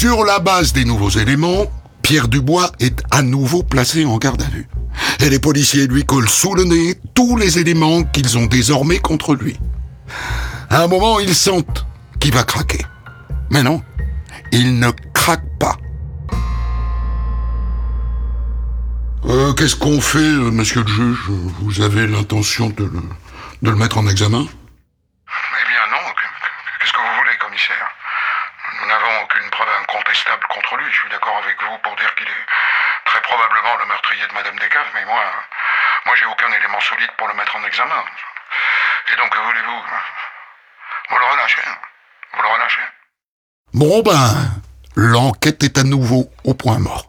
Sur la base des nouveaux éléments, Pierre Dubois est à nouveau placé en garde à vue. Et les policiers lui collent sous le nez tous les éléments qu'ils ont désormais contre lui. À un moment, ils sentent qu'il va craquer. Mais non, il ne craque pas. Qu'est-ce qu'on fait, monsieur le juge? Vous avez l'intention de le mettre en examen? Eh bien non, qu'est-ce que vous voulez, commissaire? Nous n'avons aucune preuve incontestable contre lui. Je suis d'accord avec vous pour dire qu'il est très probablement le meurtrier de Madame Descaves, mais moi j'ai aucun élément solide pour le mettre en examen. Et donc, que voulez-vous? Vous le relâchez? Vous le relâchez? Bon l'enquête est à nouveau au point mort.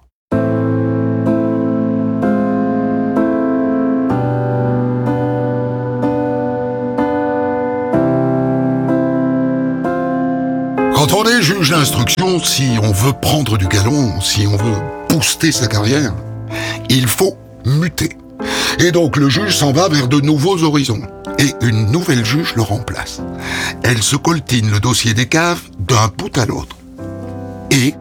Quand on est juge d'instruction, si on veut prendre du galon, si on veut booster sa carrière, il faut muter. Et donc le juge s'en va vers de nouveaux horizons. Et une nouvelle juge le remplace. Elle se coltine le dossier Descaves d'un bout à l'autre. Et,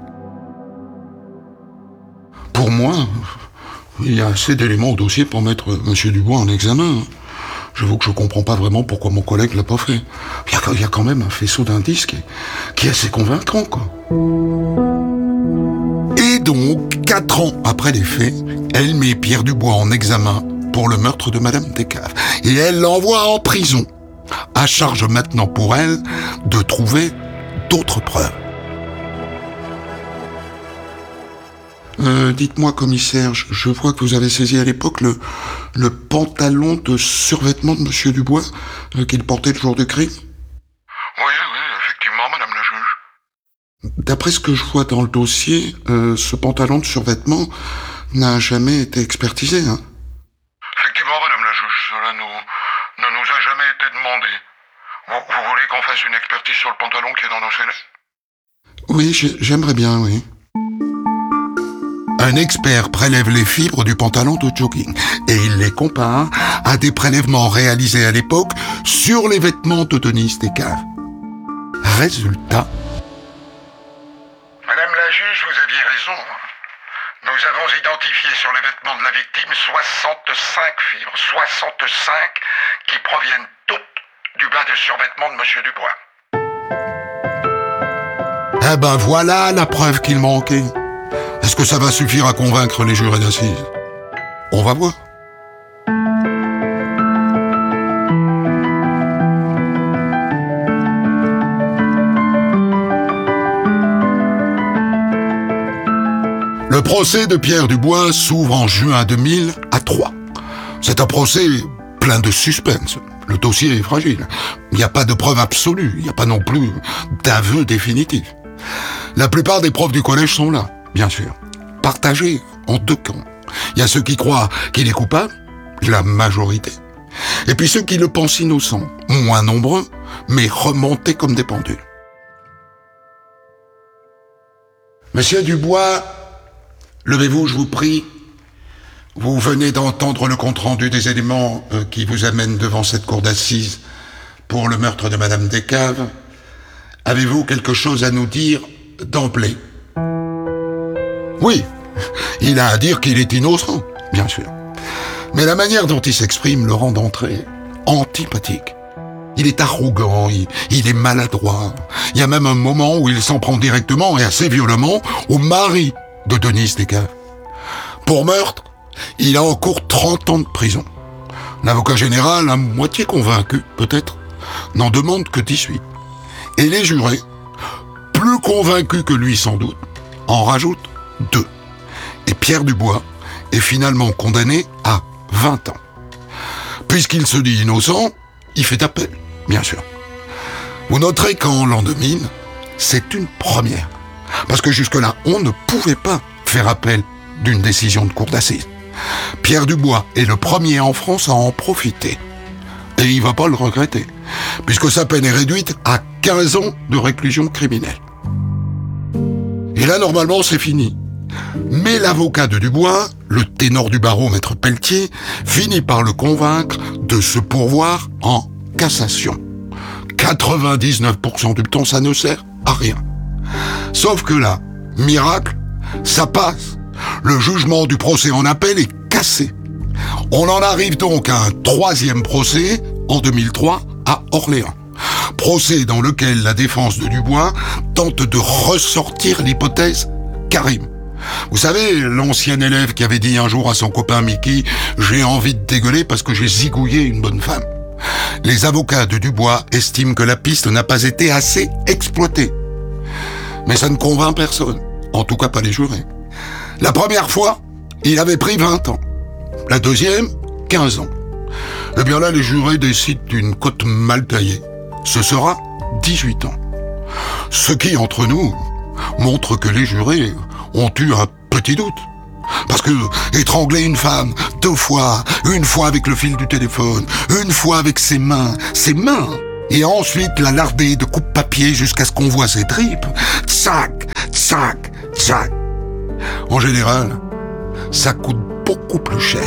pour moi, il y a assez d'éléments au dossier pour mettre M. Dubois en examen. J'avoue que je comprends pas vraiment pourquoi mon collègue l'a pas fait. Il y a quand même un faisceau d'indices qui est assez convaincant, quoi. Et donc, 4 ans après les faits, elle met Pierre Dubois en examen pour le meurtre de Madame Descaves. Et elle l'envoie en prison. À charge maintenant pour elle de trouver d'autres preuves. Dites-moi, commissaire, je vois que vous avez saisi à l'époque le pantalon de survêtement de Monsieur Dubois qu'il portait le jour du crime. Oui, effectivement, madame la juge. D'après ce que je vois dans le dossier, ce pantalon de survêtement n'a jamais été expertisé, hein. Effectivement, madame la juge, cela ne nous a jamais été demandé. Vous voulez qu'on fasse une expertise sur le pantalon qui est dans nos scellés? Oui, j'aimerais bien, oui. Un expert prélève les fibres du pantalon de jogging et il les compare à des prélèvements réalisés à l'époque sur les vêtements de Denise Descaves. Résultat. Madame la juge, vous aviez raison. Nous avons identifié sur les vêtements de la victime 65 fibres, 65 qui proviennent toutes du bas de survêtement de Monsieur Dubois. Eh ben voilà la preuve qu'il manquait. Est-ce que ça va suffire à convaincre les jurés d'assises? On va voir. Le procès de Pierre Dubois s'ouvre en juin 2000 à Troyes. C'est un procès plein de suspense. Le dossier est fragile. Il n'y a pas de preuve absolue. Il n'y a pas non plus d'aveu définitif. La plupart des profs du collège sont là, bien sûr, partagés en 2 camps. Il y a ceux qui croient qu'il est coupable, la majorité, et puis ceux qui le pensent innocent, moins nombreux, mais remontés comme des pendules. Monsieur Dubois, levez-vous, je vous prie. Vous venez d'entendre le compte-rendu des éléments qui vous amènent devant cette cour d'assises pour le meurtre de Madame Descaves. Avez-vous quelque chose à nous dire d'emblée? Oui, il a à dire qu'il est innocent, bien sûr. Mais la manière dont il s'exprime le rend d'entrée antipathique. Il est arrogant, il est maladroit. Il y a même un moment où il s'en prend directement et assez violemment au mari de Denise Descaves. Pour meurtre, il a en cours 30 ans de prison. L'avocat général, à moitié convaincu, peut-être, n'en demande que 18. Et les jurés, plus convaincus que lui sans doute, en rajoutent 2. Et Pierre Dubois est finalement condamné à 20 ans. Puisqu'il se dit innocent, il fait appel, bien sûr. Vous noterez qu'en l'an 2000, c'est une première. Parce que jusque-là, on ne pouvait pas faire appel d'une décision de cour d'assises. Pierre Dubois est le premier en France à en profiter. Et il ne va pas le regretter, puisque sa peine est réduite à 15 ans de réclusion criminelle. Et là, normalement, c'est fini. Mais l'avocat de Dubois, le ténor du barreau, maître Pelletier, finit par le convaincre de se pourvoir en cassation. 99% du temps, ça ne sert à rien. Sauf que là, Miracle, ça passe. Le jugement du procès en appel est cassé. On en arrive donc à un 3e procès en 2003 à Orléans. Procès dans lequel la défense de Dubois tente de ressortir l'hypothèse Karim. Vous savez, l'ancien élève qui avait dit un jour à son copain Mickey « J'ai envie de dégueuler parce que j'ai zigouillé une bonne femme ». Les avocats de Dubois estiment que la piste n'a pas été assez exploitée. Mais ça ne convainc personne, en tout cas pas les jurés. La première fois, il avait pris 20 ans. La deuxième, 15 ans. Eh bien là, les jurés décident d'une cote mal taillée. Ce sera 18 ans. Ce qui, entre nous, montre que les jurés ont eu un petit doute. Parce que étrangler une femme 2 fois, une fois avec le fil du téléphone, une fois avec ses mains, et ensuite la larder de coupe papier jusqu'à ce qu'on voit ses tripes, tsac, tsac, tsac. En général, ça coûte beaucoup plus cher.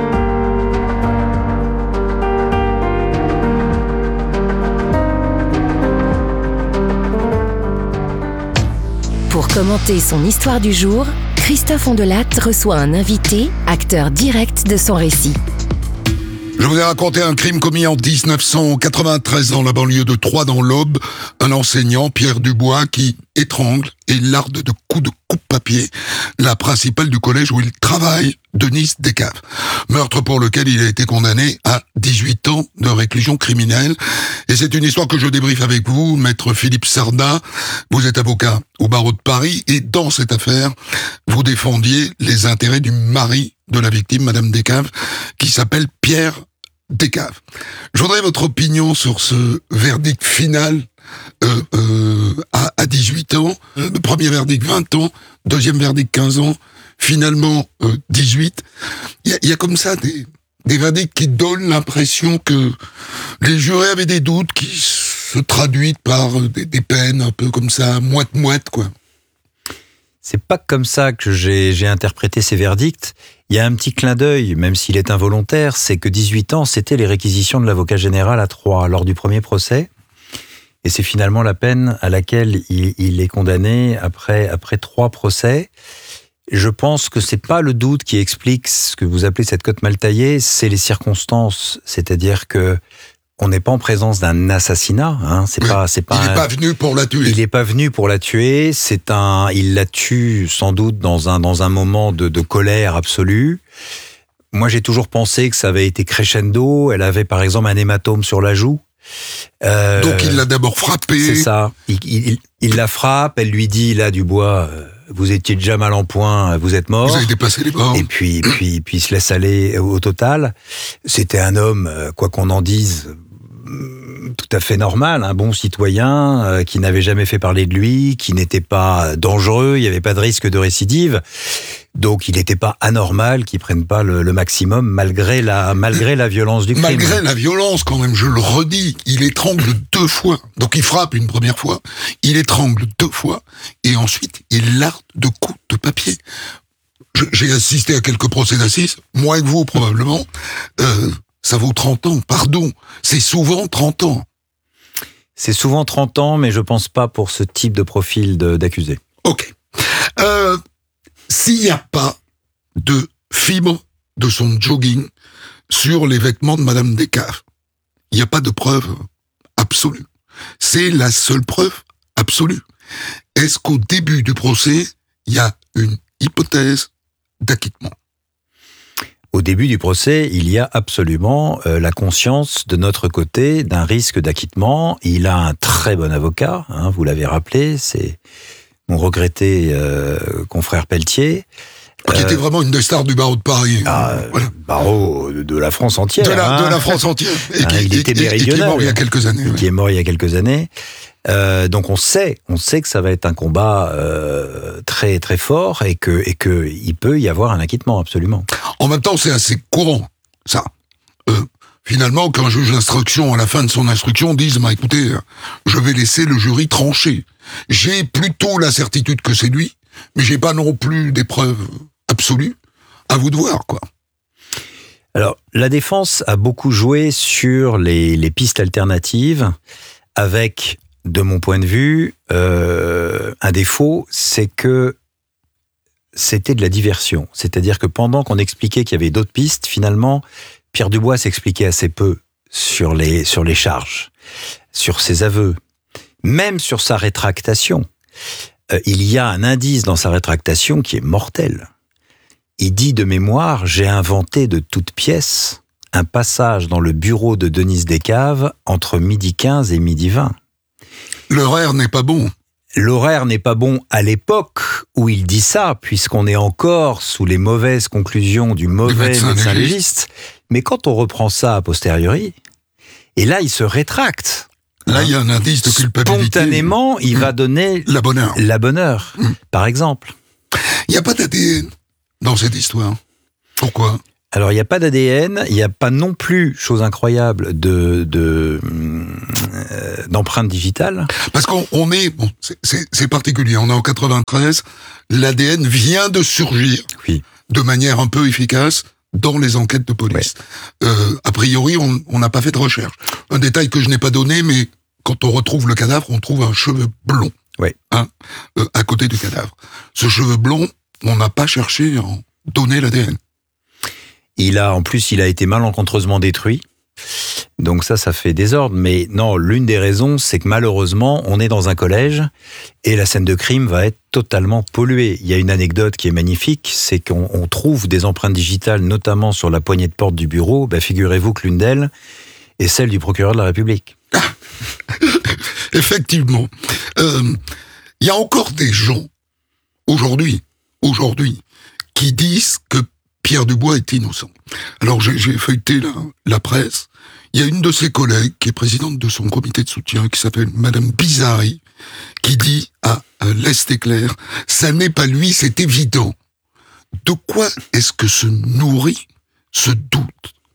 Pour commenter son histoire du jour, Christophe Ondelat reçoit un invité, acteur direct de son récit. Je vous ai raconté un crime commis en 1993 dans la banlieue de Troyes dans l'Aube. Un enseignant, Pierre Dubois, qui étrangle et larde de coups de coupe-papier la principale du collège où il travaille, Denise Descaves. Meurtre pour lequel il a été condamné à 18 ans de réclusion criminelle. Et c'est une histoire que je débriefe avec vous, maître Philippe Sarda. Vous êtes avocat au barreau de Paris et dans cette affaire, vous défendiez les intérêts du mari de la victime, madame Descaves, qui s'appelle Pierre Descaves. Je voudrais votre opinion sur ce verdict final à 18 ans. Le premier verdict 20 ans, deuxième verdict 15 ans, finalement 18. Il y a comme ça des verdicts qui donnent l'impression que les jurés avaient des doutes qui se traduisent par des peines un peu comme ça, moite-moite, quoi. C'est pas comme ça que j'ai interprété ces verdicts. Il y a un petit clin d'œil, même s'il est involontaire, c'est que 18 ans, c'était les réquisitions de l'avocat général à Troyes lors du premier procès. Et c'est finalement la peine à laquelle il est condamné après 3 procès. Je pense que c'est pas le doute qui explique ce que vous appelez cette cote mal taillée, c'est les circonstances. C'est-à-dire que on n'est pas en présence d'un assassinat, hein. Il n'est pas venu pour la tuer. Il n'est pas venu pour la tuer. Il la tue sans doute dans un moment de colère absolue. Moi, j'ai toujours pensé que ça avait été crescendo. Elle avait par exemple un hématome sur la joue. Donc il l'a d'abord frappée. C'est ça. Il la frappe. Elle lui dit là, Dubois, vous étiez déjà mal en point, vous êtes mort. Vous avez dépassé les bornes. Et puis il se laisse aller au total. C'était un homme, quoi qu'on en dise, tout à fait normal, un bon citoyen qui n'avait jamais fait parler de lui, qui n'était pas dangereux, il n'y avait pas de risque de récidive. Donc il n'était pas anormal qu'il prenne pas le maximum malgré la violence du crime. Malgré la violence quand même, je le redis, il étrangle 2 fois. Donc il frappe une première fois, il étrangle 2 fois et ensuite il larde de coups de papier. J'ai assisté à quelques procès d'assises, moins que vous probablement. Ça vaut 30 ans, pardon. C'est souvent 30 ans. C'est souvent 30 ans, mais je pense pas pour ce type de profil d'accusé. Ok. S'il n'y a pas de fibre de son jogging sur les vêtements de madame Descaves, il n'y a pas de preuve absolue. C'est la seule preuve absolue. Est-ce qu'au début du procès, il y a une hypothèse d'acquittement ? Au début du procès, il y a absolument la conscience de notre côté d'un risque d'acquittement. Il a un très bon avocat, hein, vous l'avez rappelé, c'est mon regretté confrère Pelletier. Qui était vraiment une des stars du barreau de Paris. Voilà. Barreau de la France entière. De la France entière. Et il était méridional. Et qui est mort il y a quelques années. Qui est mort il y a quelques années. Donc on sait que ça va être un combat très très fort et que il peut y avoir un acquittement absolument. En même temps, c'est assez courant ça. Finalement, qu'un juge d'instruction à la fin de son instruction dise écoutez, je vais laisser le jury trancher. J'ai plutôt la certitude que c'est lui, mais j'ai pas non plus des preuves absolues. À vous de voir, quoi. Alors, la défense a beaucoup joué sur les pistes alternatives avec de mon point de vue, un défaut, c'est que c'était de la diversion. C'est-à-dire que pendant qu'on expliquait qu'il y avait d'autres pistes, finalement, Pierre Dubois s'expliquait assez peu sur les charges, sur ses aveux, même sur sa rétractation. Il y a un indice dans sa rétractation qui est mortel. Il dit de mémoire « J'ai inventé de toutes pièces un passage dans le bureau de Denise Descaves entre 12h15 et 12h20. » L'horaire n'est pas bon. L'horaire n'est pas bon à l'époque où il dit ça, puisqu'on est encore sous les mauvaises conclusions du mauvais médecin légiste. Mais quand on reprend ça a posteriori, et là, il se rétracte. Là, il y a un indice de culpabilité. Spontanément, il va donner la bonne heure, par exemple. Il n'y a pas d'ADN dans cette histoire. Pourquoi ? Alors, il n'y a pas d'ADN, il n'y a pas non plus, chose incroyable, d'empreinte digitale. Parce qu'on est, bon, c'est particulier, on est en 93, l'ADN vient de surgir de manière un peu efficace dans les enquêtes de police. Ouais. A priori, on n'a pas fait de recherche. Un détail que je n'ai pas donné, mais quand on retrouve le cadavre, on trouve un cheveu blond à côté du cadavre. Ce cheveu blond, on n'a pas cherché à en donner l'ADN. Il a été malencontreusement détruit. Donc ça fait désordre. Mais non, l'une des raisons, c'est que malheureusement, on est dans un collège et la scène de crime va être totalement polluée. Il y a une anecdote qui est magnifique, c'est qu'on trouve des empreintes digitales, notamment sur la poignée de porte du bureau. Figurez-vous que l'une d'elles est celle du procureur de la République. Effectivement. Il y a encore des gens, aujourd'hui, qui disent que Pierre Dubois est innocent. Alors j'ai feuilleté la presse. Il y a une de ses collègues qui est présidente de son comité de soutien, qui s'appelle Madame Bizarri, qui dit à l'Est éclair, ça n'est pas lui, c'est évident. De quoi est-ce que se nourrit ce doute ?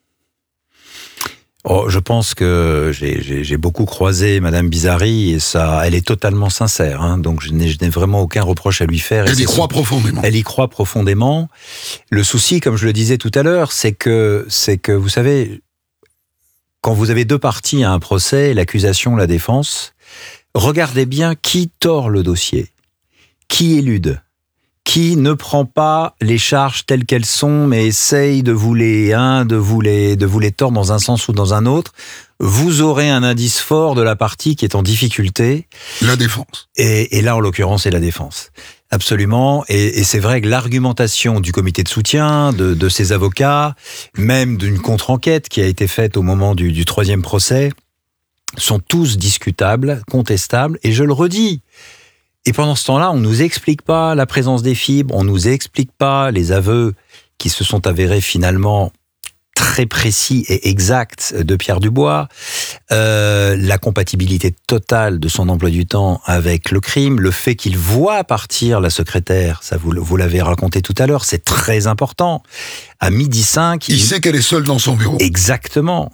Je pense que j'ai beaucoup croisé Madame Bizarri et ça, elle est totalement sincère. Hein, donc je n'ai vraiment aucun reproche à lui faire. Elle y croit profondément. Elle y croit profondément. Le souci, comme je le disais tout à l'heure, c'est que vous savez, quand vous avez deux parties à un procès, l'accusation, la défense, regardez bien qui tord le dossier, qui élude, qui ne prend pas les charges telles qu'elles sont, mais essaye de vous les tordre dans un sens ou dans un autre, vous aurez un indice fort de la partie qui est en difficulté. La défense. Et là, en l'occurrence, c'est la défense. Absolument. Et c'est vrai que l'argumentation du comité de soutien, de ses avocats, même d'une contre-enquête qui a été faite au moment du troisième procès, sont tous discutables, contestables. Et je le redis, et pendant ce temps-là, on ne nous explique pas la présence des fibres, on ne nous explique pas les aveux qui se sont avérés finalement très précis et exacts de Pierre Dubois, la compatibilité totale de son emploi du temps avec le crime, le fait qu'il voit partir la secrétaire, ça vous l'avez raconté tout à l'heure, c'est très important. À 12h05... Il sait qu'elle est seule dans son bureau. Exactement.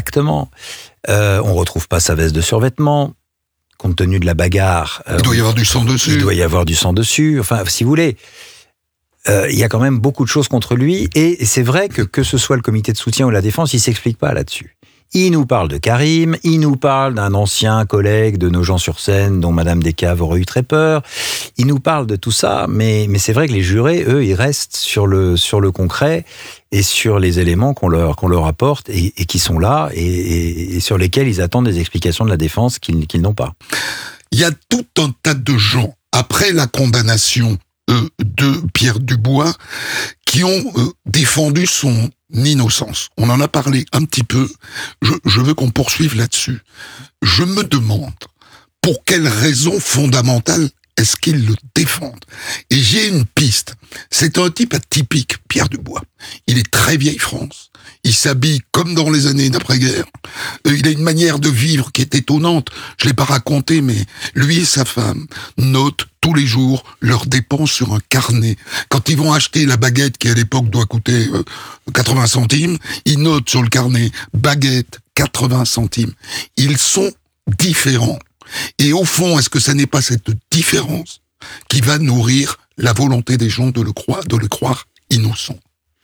On retrouve pas sa veste de survêtement. Compte tenu de la bagarre... il doit y avoir du sang dessus. Il doit y avoir du sang dessus. Enfin, si vous voulez, il y a quand même beaucoup de choses contre lui. Et c'est vrai que ce soit le comité de soutien ou la défense, il ne s'explique pas là-dessus. Il nous parle de Karim, il nous parle d'un ancien collègue de Nogent-sur-Seine dont Madame Descaves aurait eu très peur. Il nous parle de tout ça, mais c'est vrai que les jurés, eux, ils restent sur le concret et sur les éléments qu'on leur apporte et qui sont là et sur lesquels ils attendent des explications de la défense qu'ils n'ont pas. Il y a tout un tas de gens, après la condamnation de Pierre Dubois, qui ont défendu son innocence. On en a parlé un petit peu. Je veux qu'on poursuive là-dessus. Je me demande pour quelle raison fondamentale est-ce qu'ils le défendent. Et j'ai une piste. C'est un type atypique, Pierre Dubois. Il est très vieille France. Il s'habille comme dans les années d'après-guerre. Il a une manière de vivre qui est étonnante. Je l'ai pas raconté, mais lui et sa femme notent tous les jours leurs dépenses sur un carnet. Quand ils vont acheter la baguette qui à l'époque doit coûter 80 centimes, ils notent sur le carnet baguette 80 centimes. Ils sont différents. Et au fond, est-ce que ça n'est pas cette différence qui va nourrir la volonté des gens de le croire innocent ?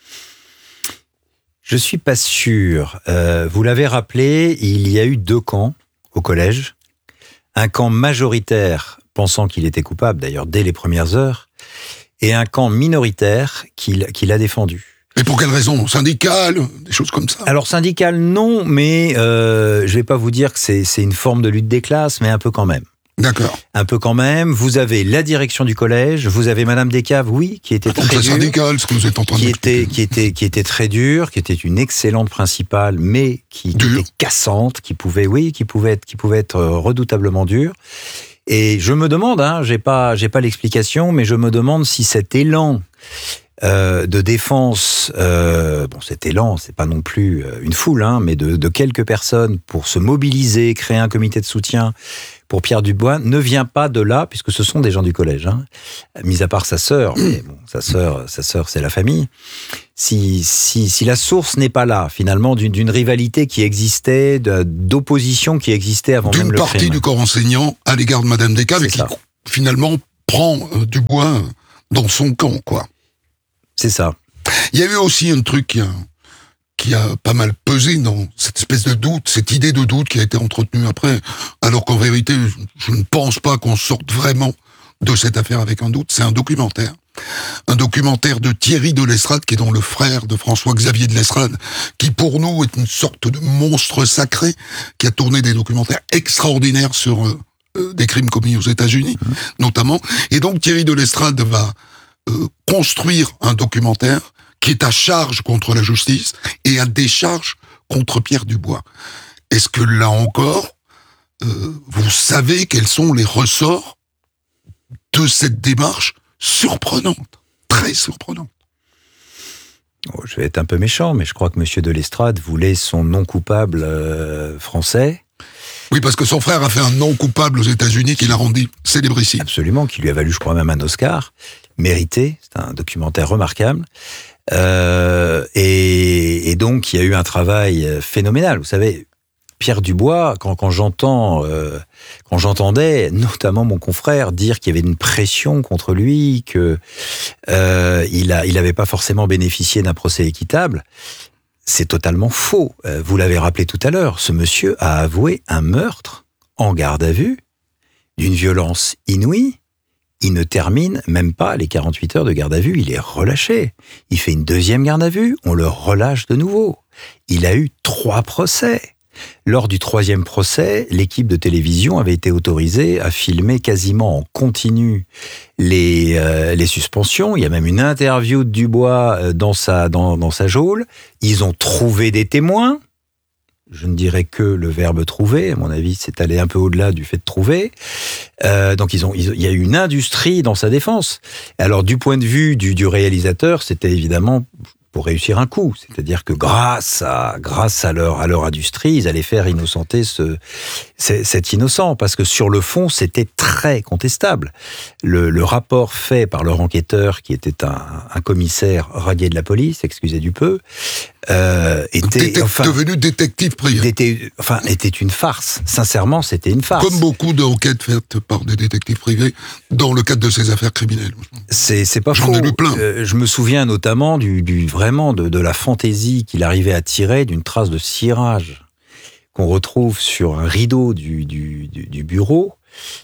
Je suis pas sûr. Vous l'avez rappelé, il y a eu deux camps au collège. un camp majoritaire pensant qu'il était coupable, d'ailleurs dès les premières heures, et un camp minoritaire qui l'a défendu. Et pour quelle raison? Syndicale, des choses comme ça? Alors syndicale, non, mais je vais pas vous dire que c'est une forme de lutte des classes, mais un peu quand même. D'accord. Un peu quand même. Vous avez la direction du collège, vous avez Madame Descaves, oui, qui était très dure. Syndicale, ce que vous êtes en train de dire. Qui était très dure, qui était une excellente principale, mais qui était cassante, qui pouvait être redoutablement dure. Et je me demande, j'ai pas l'explication, mais je me demande si cet élan de défense, cet élan, c'est pas non plus une foule, mais de quelques personnes pour se mobiliser, créer un comité de soutien pour Pierre Dubois, ne vient pas de là, puisque ce sont des gens du collège, mis à part sa sœur, mais bon, sa sœur, c'est la famille. Si la source n'est pas là, finalement, d'une rivalité qui existait, d'opposition qui existait avant même le crime. D'une partie du corps enseignant à l'égard de Madame Descaves, et qui finalement prend Dubois dans son camp, quoi. C'est ça. Il y a eu aussi un truc qui a pas mal pesé dans cette espèce de doute, cette idée de doute qui a été entretenue après, alors qu'en vérité, je ne pense pas qu'on sorte vraiment de cette affaire avec un doute. C'est un documentaire de Thierry de L'Estrade, qui est donc le frère de François-Xavier de L'Estrade, qui pour nous est une sorte de monstre sacré, qui a tourné des documentaires extraordinaires sur des crimes commis aux États-Unis, notamment. Et donc Thierry de L'Estrade va construire un documentaire qui est à charge contre la justice et à décharge contre Pierre Dubois. Est-ce que là encore, vous savez quels sont les ressorts de cette démarche surprenante, très surprenante? Je vais être un peu méchant, mais je crois que M. de L'Estrade voulait son non coupable français. Oui, parce que son frère a fait un non coupable aux États-Unis qui l'a rendu célébrissime. Absolument, qui lui a valu, je crois, même un Oscar. Mérité, c'est un documentaire remarquable. Et donc, il y a eu un travail phénoménal. Vous savez, Pierre Dubois, quand j'entendais notamment mon confrère dire qu'il y avait une pression contre lui, que il avait pas forcément bénéficié d'un procès équitable, c'est totalement faux. Vous l'avez rappelé tout à l'heure, ce monsieur a avoué un meurtre en garde à vue, d'une violence inouïe. Il ne termine même pas les 48 heures de garde à vue, il est relâché. Il fait une deuxième garde à vue, on le relâche de nouveau. Il a eu 3 procès. Lors du 3e procès, l'équipe de télévision avait été autorisée à filmer quasiment en continu les suspensions. Il y a même une interview de Dubois dans sa geôle. Ils ont trouvé des témoins. Je ne dirais que le verbe trouver. À mon avis, c'est allé un peu au-delà du fait de trouver. Donc, il y a eu une industrie dans sa défense. Alors, du point de vue du réalisateur, c'était évidemment pour réussir un coup. C'est-à-dire que grâce à leur industrie, ils allaient faire innocenter cet innocent. Parce que sur le fond, c'était très contestable. Le rapport fait par leur enquêteur, qui était un commissaire radié de la police, excusez du peu, était devenu détective privé. Était une farce. Sincèrement, c'était une farce. Comme beaucoup d'enquêtes faites par des détectives privés dans le cadre de ces affaires criminelles. C'est pas faux. J'en ai lu plein. Je me souviens notamment vraiment de la fantaisie qu'il arrivait à tirer d'une trace de cirage qu'on retrouve sur un rideau du bureau.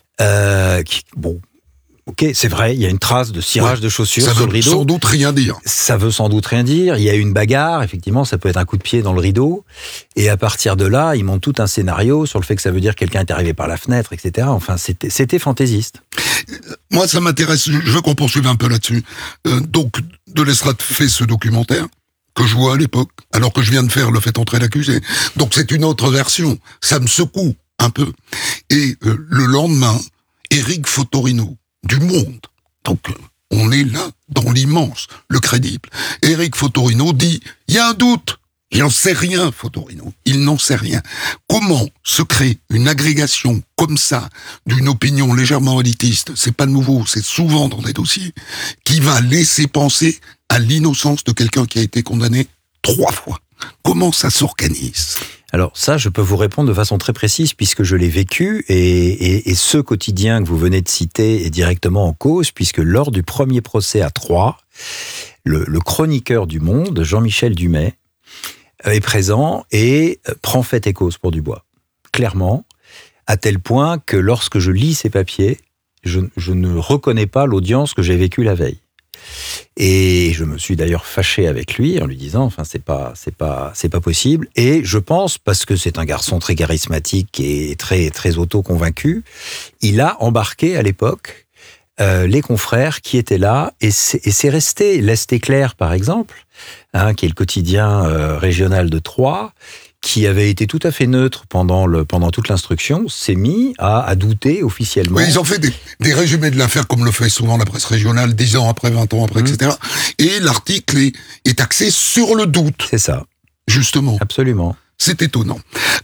Ok, c'est vrai, il y a une trace de cirage de chaussures sur le rideau. Ça veut sans doute rien dire. Ça veut sans doute rien dire. Il y a eu une bagarre, effectivement, ça peut être un coup de pied dans le rideau. Et à partir de là, ils montent tout un scénario sur le fait que ça veut dire que quelqu'un est arrivé par la fenêtre, etc. Enfin, c'était fantaisiste. Moi, ça m'intéresse, je veux qu'on poursuive un peu là-dessus. Donc, de L'Estrade fait ce documentaire que je vois à l'époque, alors que je viens de faire Le fait entrer l'accusé. Donc, c'est une autre version. Ça me secoue un peu. Et le lendemain, Éric Fotorino, du Monde. Donc, on est là, dans l'immense, le crédible. Éric Fotorino dit, il y a un doute. Il n'en sait rien, Fotorino. Il n'en sait rien. Comment se crée une agrégation comme ça, d'une opinion légèrement élitiste, c'est pas nouveau, c'est souvent dans des dossiers, qui va laisser penser à l'innocence de quelqu'un qui a été condamné 3 fois. Comment ça s'organise ? Alors ça, je peux vous répondre de façon très précise puisque je l'ai vécu et ce quotidien que vous venez de citer est directement en cause puisque lors du premier procès à Troyes, le chroniqueur du Monde, Jean-Michel Dumay, est présent et prend fait et cause pour Dubois. Clairement, à tel point que lorsque je lis ces papiers, je ne reconnais pas l'audience que j'ai vécue la veille. Et je me suis d'ailleurs fâché avec lui en lui disant, enfin, c'est pas possible. Et je pense, parce que c'est un garçon très charismatique et très, très auto-convaincu, il a embarqué à l'époque les confrères qui étaient là, et c'est resté. L'Est Éclair, par exemple, qui est le quotidien régional de Troyes, qui avait été tout à fait neutre pendant toute l'instruction, s'est mis à douter officiellement. Oui, ils ont fait des résumés de l'affaire, comme le fait souvent la presse régionale, 10 ans après, 20 ans après, etc. Et l'article est axé sur le doute. C'est ça. Justement. Absolument. C'est étonnant.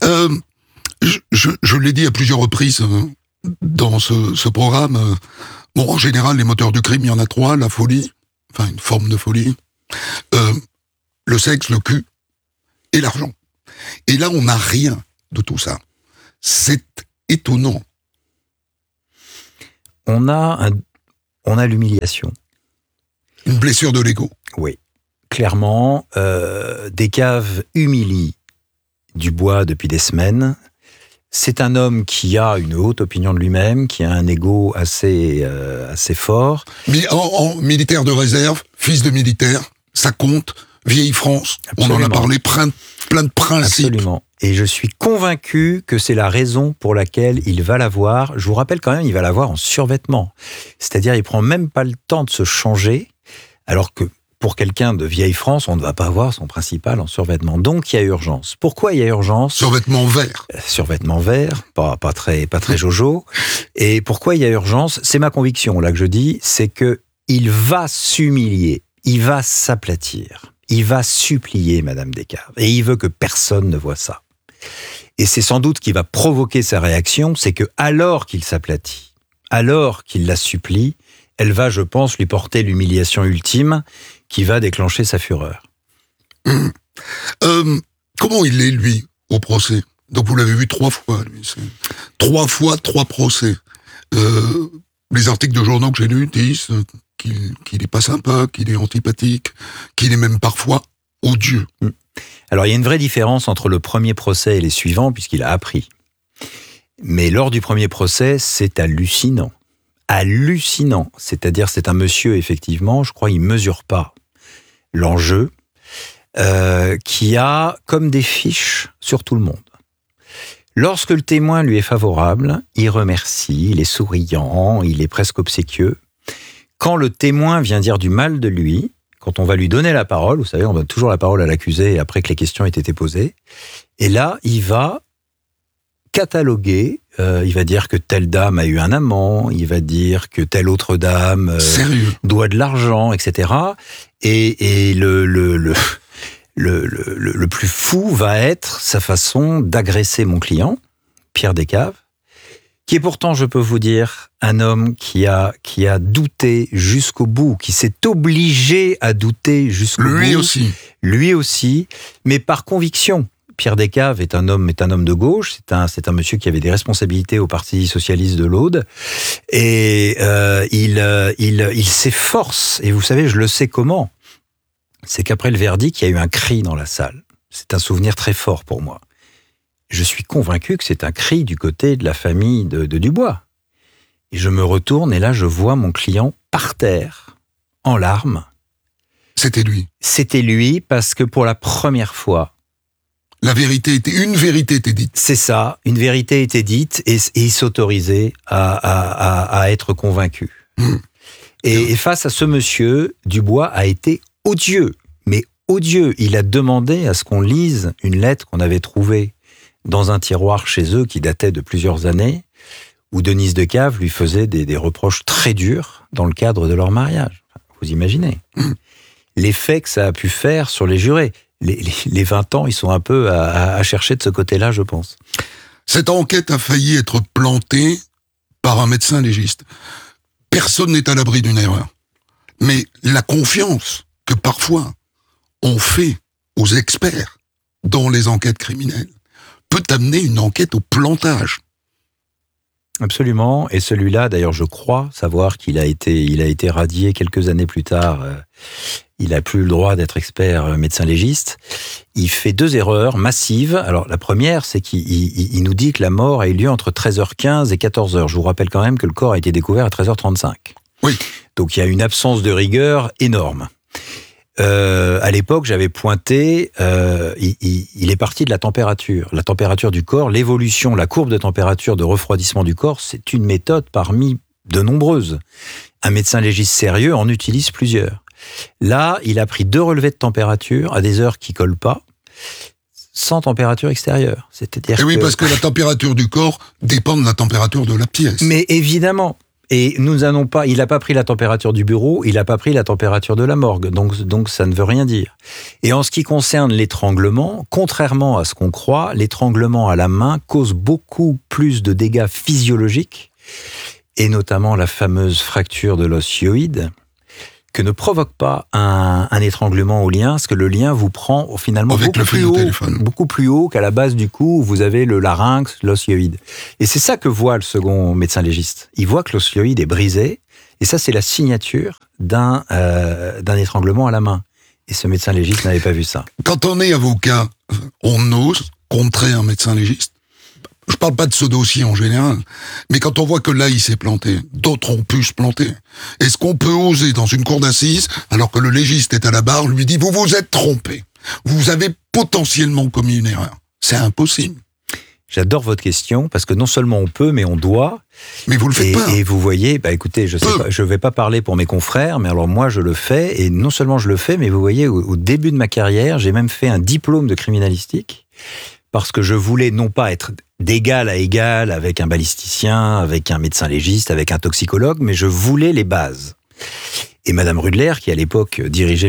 Je l'ai dit à plusieurs reprises dans ce programme. Bon, en général, les moteurs du crime, il y en a 3. La folie, enfin une forme de folie, le sexe, le cul et l'argent. Et là, on n'a rien de tout ça. C'est étonnant. On a l'humiliation. Une blessure de l'ego. Oui. Clairement, Descaves humilie Dubois depuis des semaines. C'est un homme qui a une haute opinion de lui-même, qui a un ego assez fort. Mais en militaire de réserve, fils de militaire, ça compte. Vieille France, absolument. On en a parlé, plein de principes. Absolument. Et je suis convaincu que c'est la raison pour laquelle il va la voir. Je vous rappelle quand même, il va la voir en survêtement. C'est-à-dire, il prend même pas le temps de se changer, alors que pour quelqu'un de vieille France, on ne va pas voir son principal en survêtement. Donc, il y a urgence. Pourquoi il y a urgence ? Survêtement vert. Survêtement vert, pas très jojo. Et pourquoi il y a urgence ? C'est ma conviction, là, que je dis, c'est que il va s'humilier, il va s'aplatir. Il va supplier Madame Descaves. Et il veut que personne ne voie ça. Et c'est sans doute ce qui va provoquer sa réaction, c'est que alors qu'il s'aplatit, alors qu'il la supplie, elle va, je pense, lui porter l'humiliation ultime qui va déclencher sa fureur. Comment il est, lui, au procès ? Donc vous l'avez vu 3 fois, lui. 3 fois, 3 procès. Les articles de journaux que j'ai lus disent qu'il n'est pas sympa, qu'il est antipathique, qu'il est même parfois odieux. Alors, il y a une vraie différence entre le premier procès et les suivants, puisqu'il a appris. Mais lors du premier procès, c'est hallucinant. Hallucinant. C'est-à-dire, c'est un monsieur, effectivement, je crois, il ne mesure pas l'enjeu, qui a comme des fiches sur tout le monde. Lorsque le témoin lui est favorable, il remercie, il est souriant, il est presque obséquieux. Quand le témoin vient dire du mal de lui, quand on va lui donner la parole, vous savez, on donne toujours la parole à l'accusé après que les questions aient été posées, et là, il va cataloguer, il va dire que telle dame a eu un amant, il va dire que telle autre dame doit de l'argent, etc. Et le plus fou va être sa façon d'agresser mon client, Pierre Descaves, qui est pourtant, je peux vous dire, un homme qui a douté jusqu'au bout, qui s'est obligé à douter jusqu'au bout. Lui aussi, mais par conviction. Pierre Descaves est un homme de gauche, c'est un monsieur qui avait des responsabilités au Parti socialiste de l'Aude, et il s'efforce, et vous savez, je le sais comment, c'est qu'après le verdict, il y a eu un cri dans la salle. C'est un souvenir très fort pour moi. Je suis convaincu que c'est un cri du côté de la famille de Dubois. Et je me retourne et là, je vois mon client par terre, en larmes. C'était lui. C'était lui parce que pour la première fois... Une vérité était dite. C'est ça, une vérité était dite et il s'autorisait à être convaincu. Et face à ce monsieur, Dubois a été odieux. Mais odieux, il a demandé à ce qu'on lise une lettre qu'on avait trouvée dans un tiroir chez eux qui datait de plusieurs années, où Denise Descaves lui faisait des reproches très durs dans le cadre de leur mariage. Vous imaginez l'effet que ça a pu faire sur les jurés. Les 20 ans, ils sont un peu à chercher de ce côté-là, je pense. Cette enquête a failli être plantée par un médecin légiste. Personne n'est à l'abri d'une erreur. Mais la confiance que parfois on fait aux experts dans les enquêtes criminelles peut amener une enquête au plantage. Absolument. Et celui-là, d'ailleurs, je crois savoir qu'il a été radié quelques années plus tard. Il n'a plus le droit d'être expert médecin légiste. Il fait 2 erreurs massives. Alors, la première, c'est qu'il nous dit que la mort a eu lieu entre 13h15 et 14h. Je vous rappelle quand même que le corps a été découvert à 13h35. Oui. Donc, il y a une absence de rigueur énorme. À l'époque, j'avais pointé, il est parti de la température du corps, l'évolution, la courbe de température de refroidissement du corps, c'est une méthode parmi de nombreuses. Un médecin légiste sérieux en utilise plusieurs. Là, il a pris 2 relevés de température à des heures qui collent pas, sans température extérieure. C'est-à-dire oui, parce que la température du corps dépend de la température de la pièce. Mais évidemment. Et il n'a pas pris la température du bureau, il n'a pas pris la température de la morgue, donc ça ne veut rien dire. Et en ce qui concerne l'étranglement, contrairement à ce qu'on croit, l'étranglement à la main cause beaucoup plus de dégâts physiologiques, et notamment la fameuse fracture de l'os hyoïde, que ne provoque pas un étranglement au lien, parce que le lien vous prend finalement beaucoup plus haut qu'à la base du cou, où vous avez le larynx, l'os hyoïde. Et c'est ça que voit le second médecin légiste. Il voit que l'os hyoïde est brisé, et ça c'est la signature d'un étranglement à la main. Et ce médecin légiste n'avait pas vu ça. Quand on est avocat, on ose contrer un médecin légiste. Je parle pas de ce dossier en général, mais quand on voit que là, il s'est planté, d'autres ont pu se planter. Est-ce qu'on peut oser dans une cour d'assises, alors que le légiste est à la barre, lui dit « Vous vous êtes trompé. Vous avez potentiellement commis une erreur. » C'est impossible. J'adore votre question, parce que non seulement on peut, mais on doit. Mais vous le faites pas. Et vous voyez, écoutez, je vais pas parler pour mes confrères, mais alors moi je le fais, et non seulement je le fais, mais vous voyez, au début de ma carrière, j'ai même fait un diplôme de criminalistique, parce que je voulais non pas être d'égal à égal avec un balisticien, avec un médecin légiste, avec un toxicologue, mais je voulais les bases. Et Madame Rudler, qui à l'époque dirigeait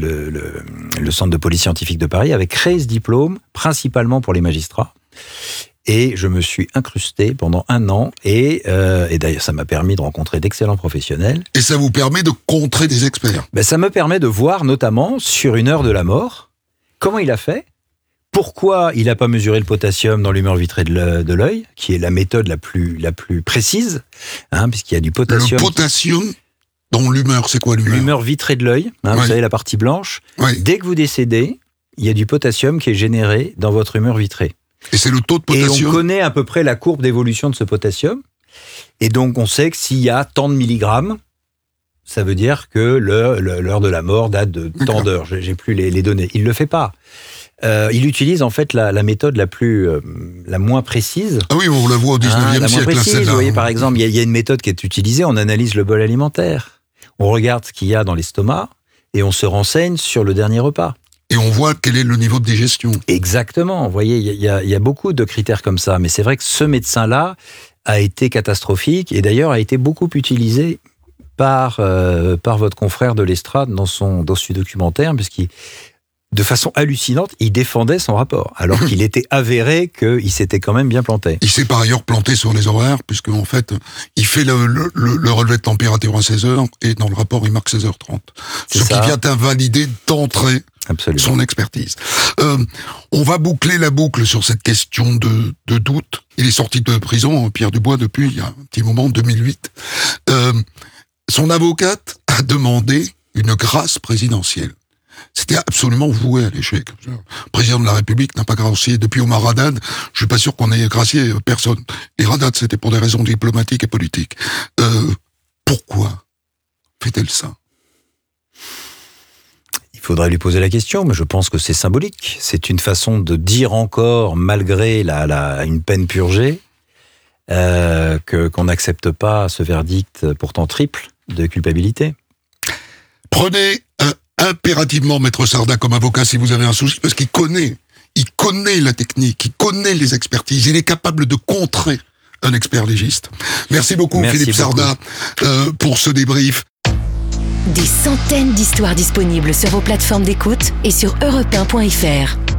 le centre de police scientifique de Paris, avait créé ce diplôme principalement pour les magistrats. Et je me suis incrusté pendant 1 an, et d'ailleurs ça m'a permis de rencontrer d'excellents professionnels. Et ça vous permet de contrer des experts. Ça me permet de voir notamment sur une heure de la mort, comment il a fait. Pourquoi il n'a pas mesuré le potassium dans l'humeur vitrée de l'œil, qui est la méthode la plus précise, puisqu'il y a du potassium. Le potassium dans l'humeur, c'est quoi l'humeur ? L'humeur vitrée de l'œil, Oui. Vous savez, la partie blanche. Oui. Dès que vous décédez, il y a du potassium qui est généré dans votre humeur vitrée. Et c'est le taux de potassium. Et on connaît à peu près la courbe d'évolution de ce potassium. Et donc, on sait que s'il y a tant de milligrammes, ça veut dire que l'heure de la mort date de tant d'heures. J'ai plus les données. Il ne le fait pas. Il utilise en fait la méthode la moins précise. Ah oui, on la voit au 19e siècle. Précise, vous voyez, par exemple, il y a une méthode qui est utilisée, on analyse le bol alimentaire. On regarde ce qu'il y a dans l'estomac et on se renseigne sur le dernier repas. Et on voit quel est le niveau de digestion. Exactement, vous voyez, il y a beaucoup de critères comme ça. Mais c'est vrai que ce médecin-là a été catastrophique et d'ailleurs a été beaucoup utilisé par votre confrère de l'Estrade dans ce documentaire, puisqu'il, de façon hallucinante, il défendait son rapport, alors qu'il était avéré qu'il s'était quand même bien planté. Il s'est par ailleurs planté sur les horaires, puisque en fait, il fait le relevé de température à 16h, et dans le rapport, il marque 16h30. Ce qui vient invalider d'entrée son expertise. On va boucler la boucle sur cette question de doute. Il est sorti de prison, Pierre Dubois, depuis il y a un petit moment, 2008. Son avocate a demandé une grâce présidentielle. C'était absolument voué à l'échec. Le président de la République n'a pas gracié. Depuis Omar Haddad, je suis pas sûr qu'on ait gracié personne. Et Haddad, c'était pour des raisons diplomatiques et politiques. Pourquoi fait-elle ça ? Il faudrait lui poser la question, mais je pense que c'est symbolique. C'est une façon de dire encore, malgré une peine purgée, qu'on n'accepte pas ce verdict pourtant triple de culpabilité. Prenez impérativement Maître Sarda comme avocat si vous avez un souci, parce qu'il connaît la technique, il connaît les expertises, il est capable de contrer un expert légiste. Merci beaucoup Philippe Sarda pour ce débrief. Des centaines d'histoires disponibles sur vos plateformes d'écoute et sur europe1.fr.